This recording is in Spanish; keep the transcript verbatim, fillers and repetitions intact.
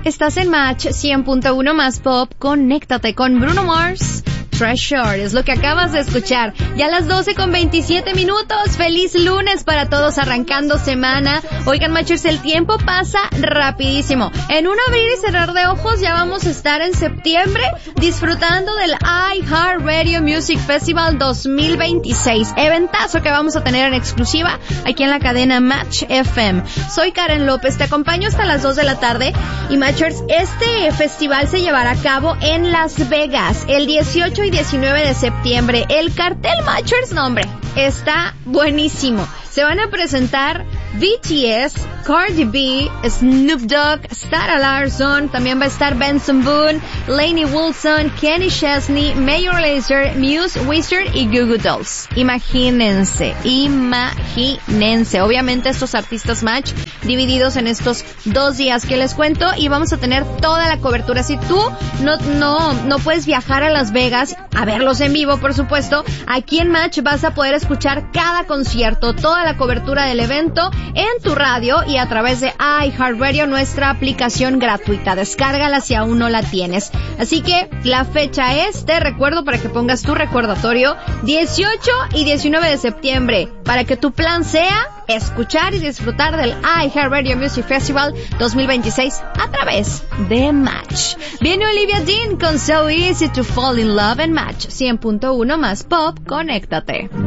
Estás en Match cien punto uno más Pop. Conéctate con Bruno Mars. Treasure es lo que acabas de escuchar. Ya a las doce con veintisiete minutos. Feliz lunes para todos, arrancando semana. Oigan, Matchers, el tiempo pasa rapidísimo. En un abrir y cerrar de ojos ya vamos a estar en septiembre disfrutando del iHeartRadio Music Festival dos mil veintiséis. Eventazo que vamos a tener en exclusiva aquí en la cadena Match F M. Soy Karen López, te acompaño hasta las dos de la tarde. Y Matchers, este festival se llevará a cabo en Las Vegas el dieciocho y diecinueve de septiembre. El cartel, Matchers, no hombre, está buenísimo. Se van a presentar B T S, Cardi B, Snoop Dogg, Sarah Larsson, también va a estar Benson Boone, Lainey Wilson, Kenny Chesney, Major Lazer, Muse, Wizard y Goo Goo Dolls. Imagínense, imagínense. Obviamente estos artistas Match divididos en estos dos días que les cuento, y vamos a tener toda la cobertura. Si tú no, no, no puedes viajar a Las Vegas a verlos en vivo, por supuesto, aquí en Match vas a poder escuchar cada concierto, toda la cobertura del evento en tu radio y a través de iHeartRadio, nuestra aplicación gratuita. Descárgala si aún no la tienes. Así que la fecha es, te recuerdo para que pongas tu recordatorio, dieciocho y diecinueve de septiembre, para que tu plan sea escuchar y disfrutar del iHeartRadio Music Festival dos mil veintiséis a través de Match. Viene Olivia Dean con So Easy to Fall in Love en Match cien punto uno más Pop. Conéctate.